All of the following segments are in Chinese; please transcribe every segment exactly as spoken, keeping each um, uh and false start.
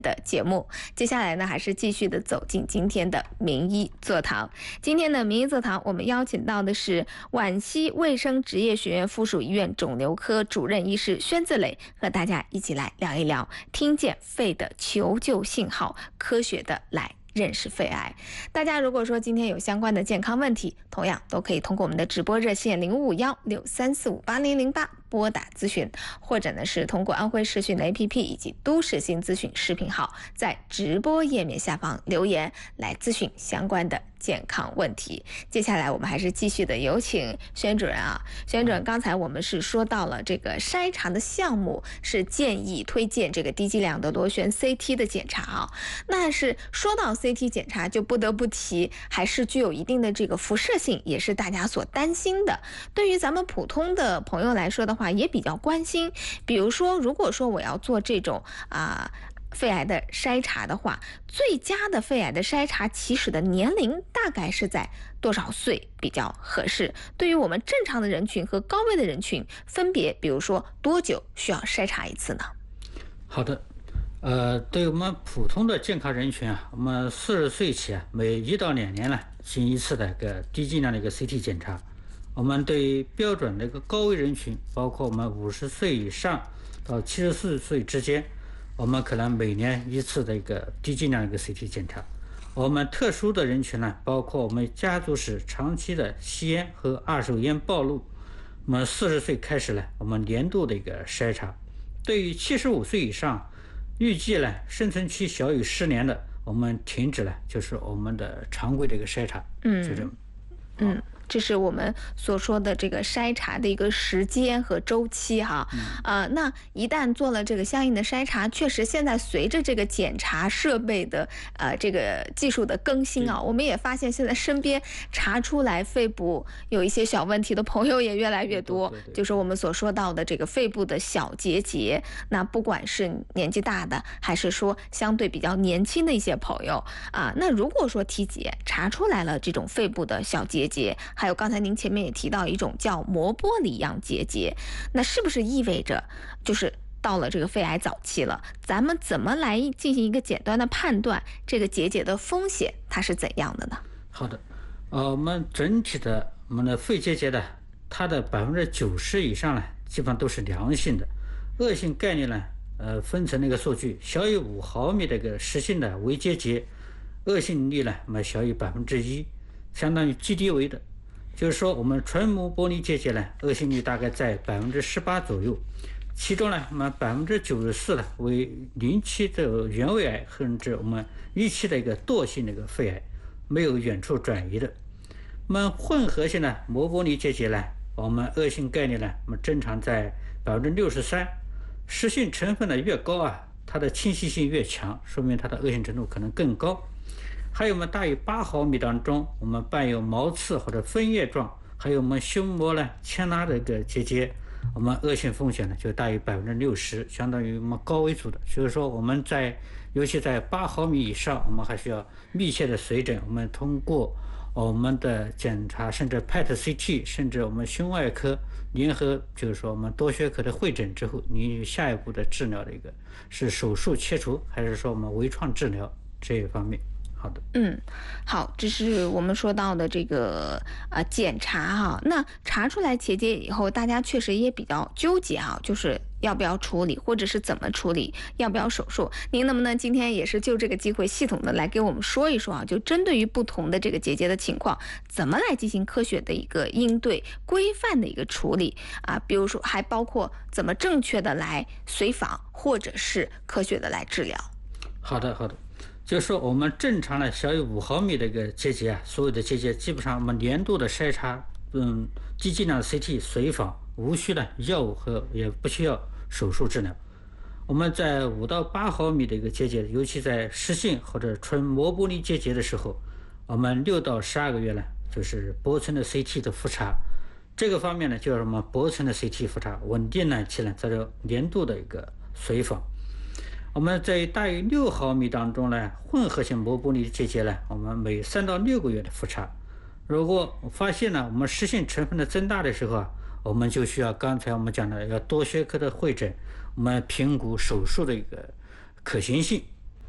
的节目。接下来呢，还是继续的走进今天的名医座堂。今天的名医座堂，我们邀请到的是皖西卫生职业学院附属医院肿瘤科主任医师宣自磊，和大家一起来聊一聊，听见肺的求救信号，科学的来认识肺癌。大家如果说今天有相关的健康问题，同样都可以通过我们的直播热线零五幺六三四五八零零八拨打咨询，或者呢是通过安徽视讯的 A P P 以及都市新咨询视频号，在直播页面下方留言来咨询相关的健康问题。接下来我们还是继续的有请宣主任啊，宣主任，刚才我们是说到了这个筛查的项目是建议推荐这个低剂量的螺旋 C T 的检查啊，那是说到 C T 检查就不得不提，还是具有一定的这个辐射性，也是大家所担心的。对于咱们普通的朋友来说的话，也比较关心。比如说，如果说我要做这种啊、呃、肺癌的筛查的话，最佳的肺癌的筛查起始的年龄大概是在多少岁比较合适？对于我们正常的人群和高危的人群，分别比如说多久需要筛查一次呢？ 好的。呃，对我们普通的健康人群啊，我们四十岁起啊，每一到两年呢进一次的一个低剂量的一个 C T 检查。我们对标准的一个高危人群，包括我们五十岁以上到七十四岁之间，我们可能每年一次的一个低剂量的一个 C T 检查。我们特殊的人群呢，包括我们家族史长期的吸烟和二手烟暴露，我们四十岁开始呢，我们年度的一个筛查。对于七十五岁以上，预计呢生存期小于十年的，我们停止了就是我们的常规的一个筛查。 嗯， 就这么嗯。这是我们所说的这个筛查的一个时间和周期哈，呃，那一旦做了这个相应的筛查，确实现在随着这个检查设备的呃这个技术的更新啊，我们也发现现在身边查出来肺部有一些小问题的朋友也越来越多， 对对对， 就是我们所说到的这个肺部的小结节。那不管是年纪大的，还是说相对比较年轻的一些朋友啊，那如果说体检查出来了这种肺部的小结节，还有刚才您前面也提到一种叫膜玻璃样结节，那是不是意味着就是到了这个肺癌早期了？咱们怎么来进行一个简单的判断，这个结节的风险它是怎样的呢？ 好的，呃，我们整体的我们的肺结节呢，它的百分之九十以上呢，基本上都是良性的。恶性概率呢，呃，分成那个数据，小于五毫米的一个实性的微结节，恶性率呢，我们小于百分之一，相当于极低微的。就是说，我们纯膜玻璃结节呢，恶性率大概在百分之十八左右，其中呢，我们百分之九十四呢为零期的原位癌，甚至我们一期的一个惰性的一个肺癌，没有远处转移的。我们混合性的膜玻璃结节呢，我们恶性概率呢，我们正常在百分之六十三，实性成分呢越高啊，它的侵袭性越强，说明它的恶性程度可能更高。还有我们大于八毫米当中，我们伴有毛刺或者分叶状，还有我们胸膜呢牵拉的一个结节，我们恶性风险呢就大于百分之六十，相当于我们高危组的。所以说我们在尤其在八毫米以上，我们还需要密切的随诊。我们通过我们的检查，甚至 P E T C T， 甚至我们胸外科联合，就是说我们多学科的会诊之后，你下一步的治疗的一个是手术切除，还是说我们微创治疗这一方面。好的， 嗯，好，这是我们说到的这个呃检查哈。那查出来结节以后，大家确实也比较纠结哈，就是要不要处理，或者是怎么处理，要不要手术？您能不能今天也是就这个机会系统的来给我们说一说啊？就针对于不同的这个结节的情况，怎么来进行科学的一个应对、规范的一个处理啊？比如说，还包括怎么正确的来随访，或者是科学的来治疗。 好的，好的。就是说我们正常的小于五毫米的一个结节啊，所有的结节基本上我们年度的筛查，嗯，低剂量的 C T 随访，无需的药物和也不需要手术治疗。我们在五到八毫米的一个结节，尤其在实性或者纯膜玻璃结节的时候，我们六到十二个月呢，就是薄层的 C T 的复查。这个方面呢，就是我们薄层的 C T 复查，稳定呢期呢，在这年度的一个随访。我们在大于六毫米当中呢，混合性膜玻璃结节呢，我们每三到六个月的复查。如果发现呢，我们实性成分的增大的时候啊，我们就需要刚才我们讲的要多学科的会诊，我们评估手术的一个可行性。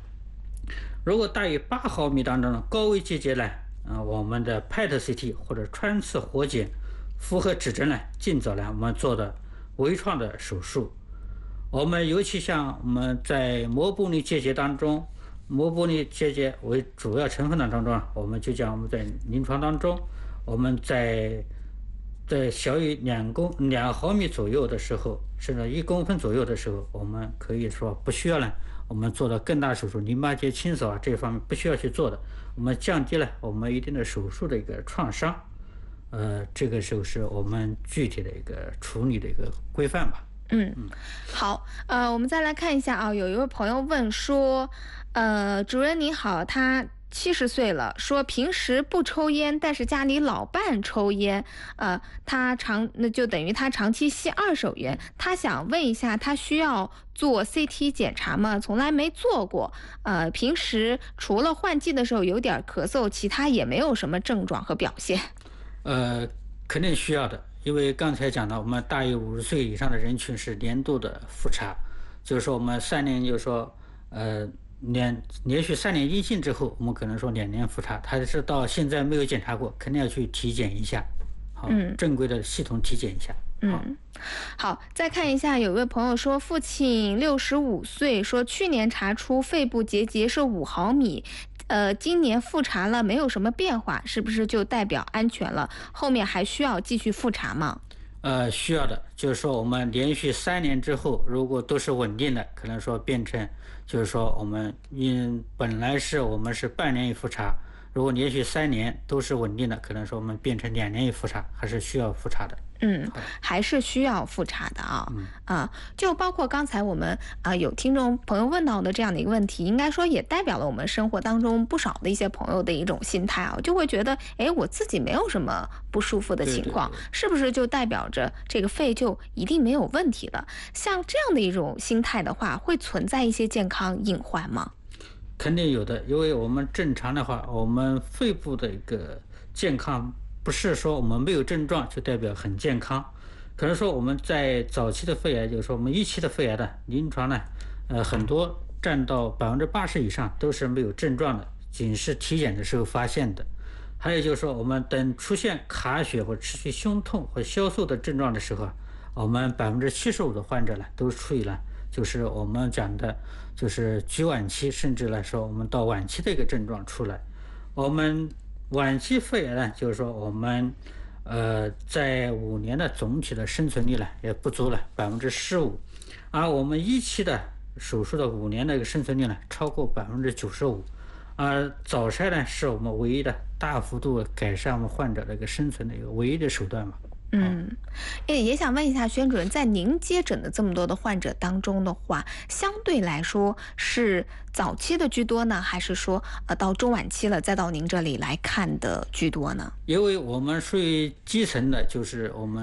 如果大于八毫米当中的高危结节呢，呃，我们的 P E T C T 或者穿刺活检符合指征呢，尽早呢我们做的微创的手术。我们尤其像我们在膜玻璃结节当中，膜玻璃结节为主要成分的当中，我们就讲我们在临床当中，我们在在小于两公两毫米左右的时候，甚至一公分左右的时候，我们可以说不需要呢，我们做了更大手术，淋巴结清扫啊这方面不需要去做的，我们降低了我们一定的手术的一个创伤，呃，这个就是我们具体的一个处理的一个规范吧。 嗯，好，呃，我们再来看一下啊，有一位朋友问说，呃，主任你好，他七十岁了，说平时不抽烟，但是家里老伴抽烟，呃，他长那就等于他长期吸二手烟，他想问一下，他需要做 C T 检查吗？从来没做过，呃，平时除了换季的时候有点咳嗽，其他也没有什么症状和表现。 呃，肯定需要的，因为刚才讲到，我们大于五十岁以上的人群是年度的复查，就是说我们三年，就是说，呃，连连续三年阴性之后，我们可能说两年复查，他是到现在没有检查过，肯定要去体检一下，好， 嗯， 正规的系统体检一下。 嗯，好，再看一下，有位朋友说，父亲六十五岁，说去年查出肺部结节是五毫米。呃，今年复查了，没有什么变化，是不是就代表安全了？后面还需要继续复查吗？ 呃，需要的，就是说我们连续三年之后，如果都是稳定的，可能说变成，就是说我们因本来是我们是半年一复查，如果连续三年都是稳定的，可能说我们变成两年一复查，还是需要复查的。 嗯，还是需要复查的啊。 嗯、 啊，就包括刚才我们啊有听众朋友问到的这样的一个问题，应该说也代表了我们生活当中不少的一些朋友的一种心态啊，就会觉得，哎，我自己没有什么不舒服的情况， 对对对， 是不是就代表着这个肺就一定没有问题了？像这样的一种心态的话，会存在一些健康隐患吗？ 肯定有的，因为我们正常的话，我们肺部的一个健康，不是说我们没有症状就代表很健康。可能说我们在早期的肺癌，就是说我们一期的肺癌的临床呢，呃，很多占到百分之八十以上都是没有症状的，仅是体检的时候发现的。还有就是说，我们等出现卡血或持续胸痛或消瘦的症状的时候，我们百分之七十五的患者呢都处于了就是我们讲的，就是局晚期，甚至来说我们到晚期的一个症状出来。我们晚期肺癌呢，就是说我们呃在五年的总体的生存率呢也不足了百分之十五，而我们一期的手术的五年的一个生存率呢超过百分之九十五。而早筛呢是我们唯一的大幅度改善我们患者的一个生存的一个唯一的手段嘛。 嗯，也也想问一下宣主任，在您接诊的这么多的患者当中的话，相对来说是早期的居多呢，还是说呃到中晚期了再到您这里来看的居多呢？ 因为我们属于基层的，就是我们